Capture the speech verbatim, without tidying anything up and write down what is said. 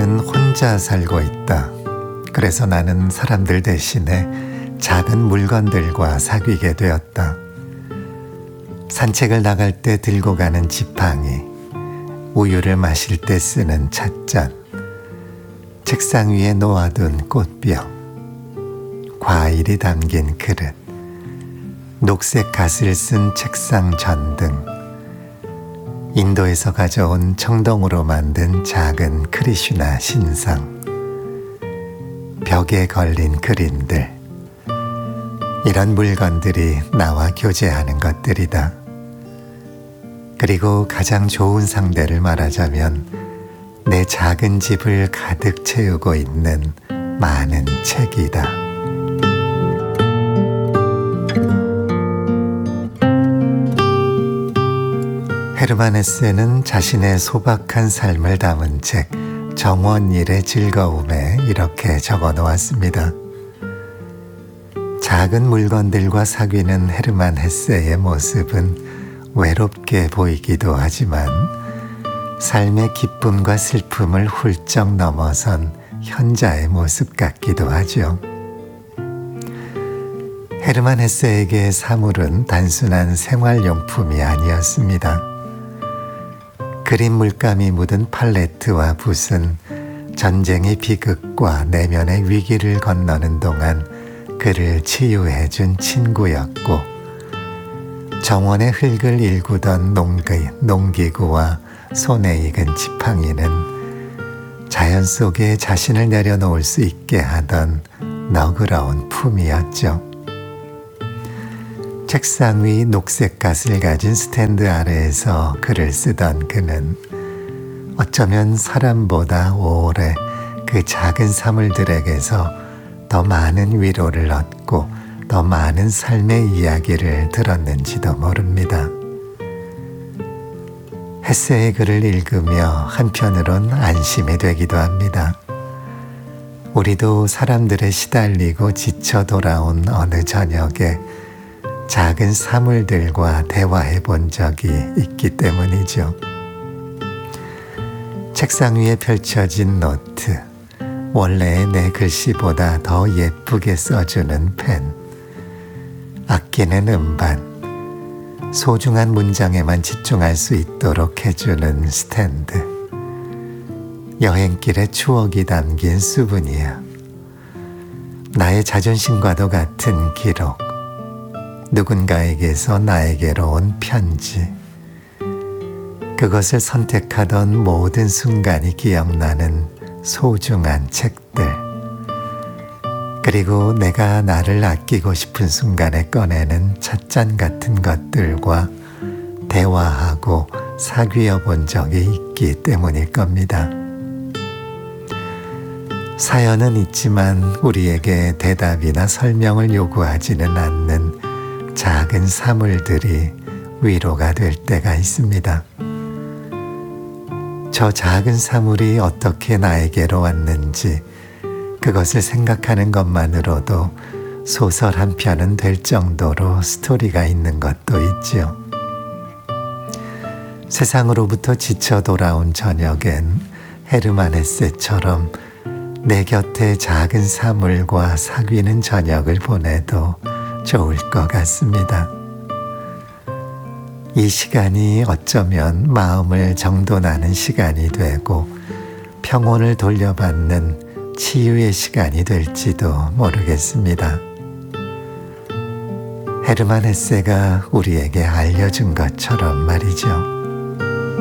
나는 혼자 살고 있다. 그래서 나는 사람들 대신에 작은 물건들과 사귀게 되었다. 산책을 나갈 때 들고 가는 지팡이, 우유를 마실 때 쓰는 찻잔, 책상 위에 놓아둔 꽃병, 과일이 담긴 그릇, 녹색 갓을 쓴 책상 전등, 인도에서 가져온 청동으로 만든 작은 크리슈나 신상, 벽에 걸린 그림들, 이런 물건들이 나와 교제하는 것들이다. 그리고 가장 좋은 상대를 말하자면 내 작은 집을 가득 채우고 있는 많은 책이다. 헤르만 헤세는 자신의 소박한 삶을 담은 책 정원일의 즐거움에 이렇게 적어 놓았습니다. 작은 물건들과 사귀는 헤르만 헤세의 모습은 외롭게 보이기도 하지만 삶의 기쁨과 슬픔을 훌쩍 넘어선 현자의 모습 같기도 하죠. 헤르만 헤세에게 사물은 단순한 생활용품이 아니었습니다. 그림 물감이 묻은 팔레트와 붓은 전쟁의 비극과 내면의 위기를 건너는 동안 그를 치유해준 친구였고, 정원의 흙을 일구던 농기, 농기구와 손에 익은 지팡이는 자연 속에 자신을 내려놓을 수 있게 하던 너그러운 품이었죠. 책상 위 녹색 갓을 가진 스탠드 아래에서 글을 쓰던 그는 어쩌면 사람보다 오래 그 작은 사물들에게서 더 많은 위로를 얻고 더 많은 삶의 이야기를 들었는지도 모릅니다. 헤세의 글을 읽으며 한편으론 안심이 되기도 합니다. 우리도 사람들에 시달리고 지쳐 돌아온 어느 저녁에 작은 사물들과 대화해 본 적이 있기 때문이죠. 책상 위에 펼쳐진 노트, 원래의 내 글씨보다 더 예쁘게 써주는 펜, 아끼는 음반, 소중한 문장에만 집중할 수 있도록 해주는 스탠드, 여행길의 추억이 담긴 수브니어, 나의 자존심과도 같은 기록, 누군가에게서 나에게로 온 편지, 그것을 선택하던 모든 순간이 기억나는 소중한 책들, 그리고 내가 나를 아끼고 싶은 순간에 꺼내는 찻잔 같은 것들과 대화하고 사귀어 본 적이 있기 때문일 겁니다. 사연은 있지만 우리에게 대답이나 설명을 요구하지는 않는 작은 사물들이 위로가 될 때가 있습니다. 저 작은 사물이 어떻게 나에게로 왔는지 그것을 생각하는 것만으로도 소설 한 편은 될 정도로 스토리가 있는 것도 있죠. 세상으로부터 지쳐 돌아온 저녁엔 헤르만 헤세처럼 내 곁에 작은 사물과 사귀는 저녁을 보내도 좋을 것 같습니다. 이 시간이 어쩌면 마음을 정돈하는 시간이 되고 평온을 돌려받는 치유의 시간이 될지도 모르겠습니다. 헤르만 헤세가 우리에게 알려준 것처럼 말이죠.